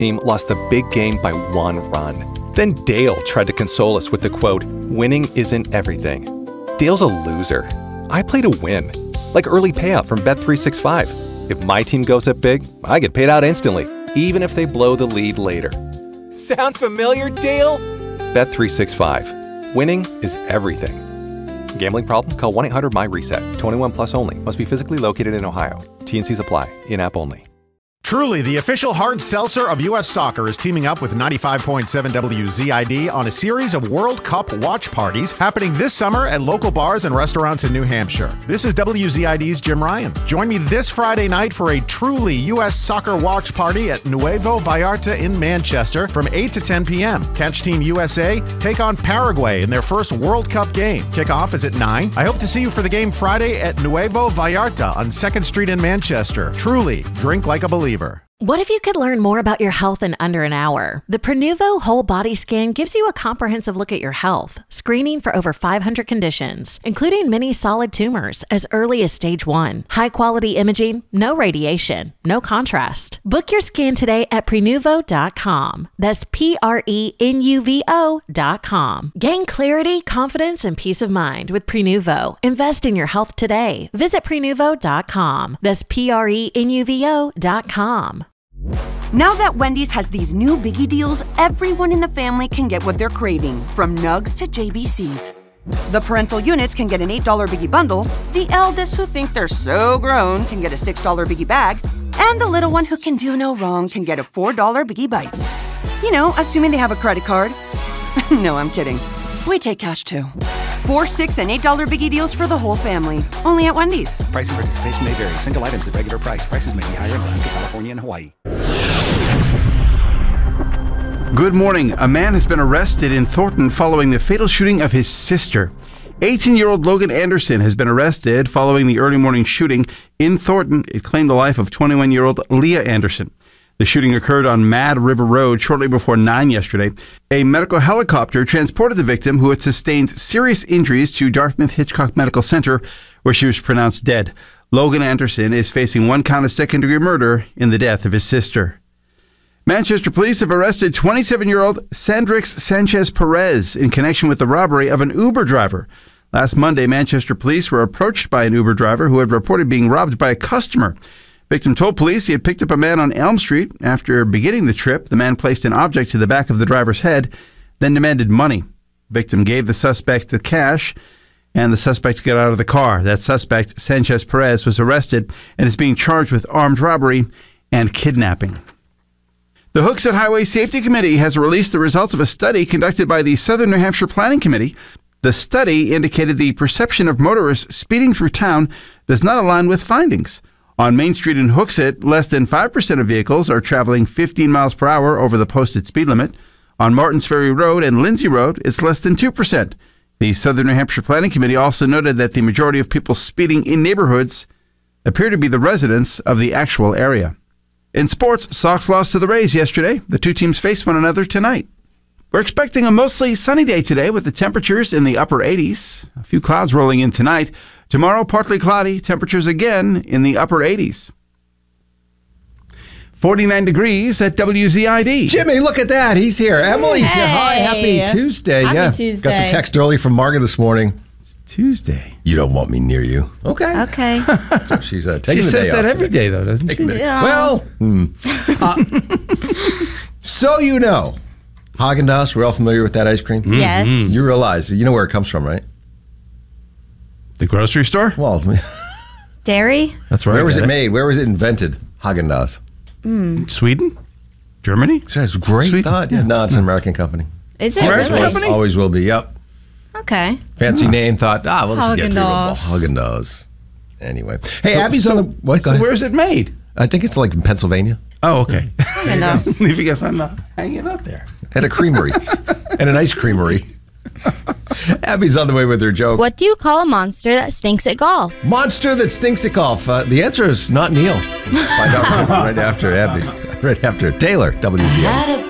team lost the big game by 1 run. Then Dale tried to console us with the quote, "Winning isn't everything." Dale's a loser. I play to win. Like early payout from Bet365. If my team goes up big, I get paid out instantly, even if they blow the lead later. Sound familiar, Dale? Bet365. Winning is everything. Gambling problem? Call 1-800-MY-RESET. 21 plus only. Must be physically located in Ohio. T&Cs apply. In-app only. Truly, the official hard seltzer of U.S. Soccer, is teaming up with 95.7 WZID on a series of World Cup watch parties happening this summer at local bars and restaurants in New Hampshire. This is WZID's Jim Ryan. Join me this Friday night for a truly U.S. Soccer watch party at Nuevo Vallarta in Manchester from 8 to 10 p.m. Catch Team USA take on Paraguay in their first World Cup game. Kickoff is at 9. I hope to see you for the game Friday at Nuevo Vallarta on 2nd Street in Manchester. Truly, drink like a believer. What if you could learn more about your health in under an hour? The Prenuvo Whole Body Scan gives you a comprehensive look at your health, screening for over 500 conditions, including many solid tumors as early as stage 1. High-quality imaging, no radiation, no contrast. Book your scan today at Prenuvo.com. That's Prenuvo.com. Gain clarity, confidence, and peace of mind with Prenuvo. Invest in your health today. Visit Prenuvo.com. That's Prenuvo.com. Now that Wendy's has these new Biggie deals, everyone in the family can get what they're craving, from nugs to JBCs. The parental units can get an $8 Biggie bundle, the eldest who think they're so grown can get a $6 Biggie bag, and the little one who can do no wrong can get a $4 Biggie Bites. You know, assuming they have a credit card. No, I'm kidding. We take cash too. 4, $6, and $8 Biggie deals for the whole family. Only at Wendy's. Price and participation may vary. Single items at regular price. Prices may be higher in Alaska, California, and Hawaii. Good morning. A man has been arrested in Thornton following the fatal shooting of his sister. 18-year-old Logan Anderson has been arrested following the early morning shooting in Thornton. It claimed the life of 21-year-old Leah Anderson. The shooting occurred on Mad River Road shortly before 9 yesterday. A medical helicopter transported the victim, who had sustained serious injuries, to Dartmouth Hitchcock Medical Center, where she was pronounced dead. Logan Anderson is facing 1 count of second-degree murder in the death of his sister. Manchester police have arrested 27-year-old Sandrix Sanchez Perez in connection with the robbery of an Uber driver. Last Monday, Manchester police were approached by an Uber driver who had reported being robbed by a customer. Victim told police he had picked up a man on Elm Street. After beginning the trip, the man placed an object to the back of the driver's head, then demanded money. Victim gave the suspect the cash, and the suspect got out of the car. That suspect, Sanchez Perez, was arrested and is being charged with armed robbery and kidnapping. The Hooksett Highway Safety Committee has released the results of a study conducted by the Southern New Hampshire Planning Committee. The study indicated the perception of motorists speeding through town does not align with findings. On Main Street in Hooksett, less than 5% of vehicles are traveling 15 miles per hour over the posted speed limit. On Martins Ferry Road and Lindsay Road, it's less than 2%. The Southern New Hampshire Planning Committee also noted that the majority of people speeding in neighborhoods appear to be the residents of the actual area. In sports, Sox lost to the Rays yesterday. The two teams face one another tonight. We're expecting a mostly sunny day today with the temperatures in the upper 80s. A few clouds rolling in tonight. Tomorrow, partly cloudy, temperatures again in the upper 80s. 49 degrees at WZID. Jimmy, look at that. He's here. Emily said hi. Happy Tuesday. Happy Tuesday. Got the text early from Margaret this morning. It's Tuesday. You don't want me near you. Okay. Okay. So she's taking the day off. She says that every day, though, doesn't she? Yeah. Well, so you know, Haagen-Dazs, we're all familiar with that ice cream? Yes. You realize, you know where it comes from, right? The grocery store? Well, Dairy? That's right. where was it made? Where was it invented? Haagen-Dazs. Sweden? Germany? That's a great Sweden, thought. yeah. No, it's an American company. Is it American really? company? Always will be. Yep. Okay. Fancy name. Thought, we'll just get people. Haagen-Dazs. Haagen-Dazs. Anyway. Hey, Abby's on the... What? Go So ahead. where is it made? I think it's like in Pennsylvania. Oh, okay. Haagen-Dazs. Leaving us on hanging out there. At a creamery. And an ice creamery. Abby's on the way with her joke. What do you call a monster that stinks at golf? Monster that stinks at golf. The answer is not Neil. Find out right after Abby. Right after Taylor, WZM.